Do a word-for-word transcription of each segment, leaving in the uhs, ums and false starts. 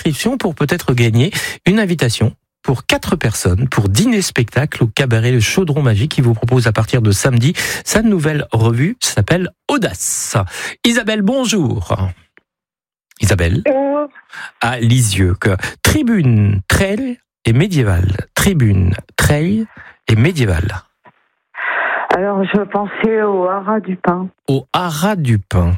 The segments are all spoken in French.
inscriptions pour peut-être gagner une invitation pour quatre personnes pour dîner spectacle au cabaret Le Chaudron Magique qui vous propose à partir de samedi sa nouvelle revue s'appelle Audace. Isabelle, bonjour. Isabelle Bonjour. À Lisieux. Que Tribune, trail et médiéval. Tribune, trail et médiéval. Alors, je pensais au haras du Pin. Au haras du Pin.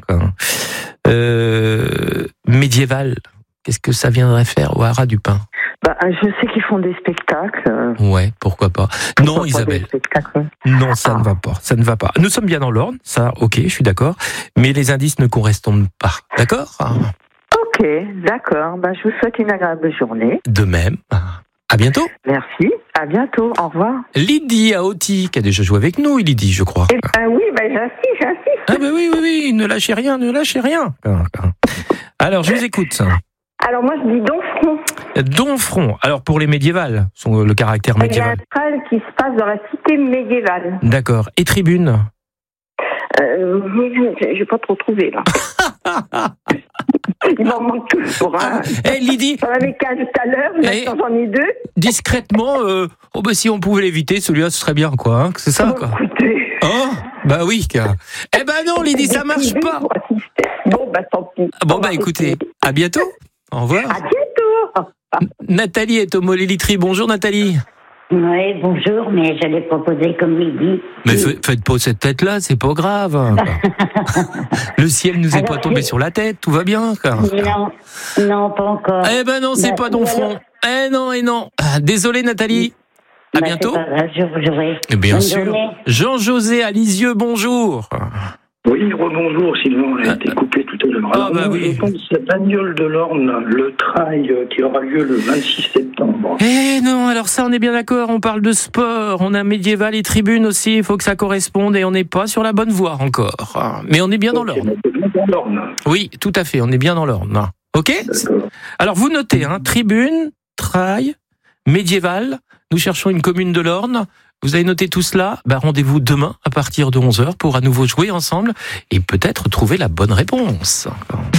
Euh, médiéval, qu'est-ce que ça viendrait faire au haras du Pin? Bah, je sais qu'ils font des spectacles. Ouais, pourquoi pas. Pourquoi non, pas Isabelle. des Non, ça Ah. ne va pas. Ça ne va pas. Nous sommes bien dans l'ordre, ça, ok, je suis d'accord. Mais les indices ne correspondent pas. D'accord? Ok, d'accord. Bah, je vous souhaite une agréable journée. De même. À bientôt. Merci. À bientôt. Au revoir. Lydie à Auty, qui a déjà joué avec nous, Lydie, je crois. Eh ben oui, bah, j'insiste, j'insiste. Ah ben oui, oui, oui, ne lâchez rien, ne lâchez rien. Alors, je vous écoute. Alors, moi, je dis Donfront. Donfront. Alors, pour les médiévales, son- le caractère Il y a médiéval. un trail qui se passe dans la cité médiévale. D'accord. Et Tribune? Euh, je vais pas trop trouver, là. Il m'en manque toujours, hein. Eh, Lydie, J'en avais qu'un tout à l'heure, maintenant j'en ai deux. discrètement, euh, oh bah si on pouvait l'éviter, celui-là, ce serait bien, quoi. Hein, c'est ça, quoi. Écoutez. Oh, bah oui. car- Eh ben non, Lydie, ça marche pas. Bon, bah tant pis. Bon On bah va écoutez, essayer. à bientôt. Au revoir. À bientôt. Nathalie est au Molélitry. Bonjour Nathalie. Oui, bonjour, mais j'allais proposer comme midi. Mais fa- faites pas cette tête-là, c'est pas grave. Le ciel nous est Alors, pas tombé c'est- sur la tête, tout va bien. quoi. Non, non, pas encore. Eh ben non, c'est Bah, pas et Donfront. alors Eh non, et non. Ah, désolé Nathalie. À Bah, bientôt. c'est pas grave, je vous jouerai. Bien Bonne sûr. journée. Jean-José à Lisieux, bonjour. Oui, rebonjour, Sylvain, on a été coupé tout à l'heure. Ah, Alors, bah moi, oui. je pense à Bagnole de l'Orne, le trail euh, qui aura lieu le vingt-six septembre. Eh non, alors ça, on est bien d'accord, on parle de sport, on a médiéval et tribune aussi, il faut que ça corresponde et on n'est pas sur la bonne voie encore. Mais on est bien dans Ok, l'ordre. on est bien dans l'Orne. Oui, tout à fait, on est bien dans l'ordre. Ok? D'accord. Alors vous notez, hein, tribune, trail, médiéval, nous cherchons une commune de l'Orne. Vous avez noté tout cela, bah rendez-vous demain à partir de onze heures pour à nouveau jouer ensemble et peut-être trouver la bonne réponse.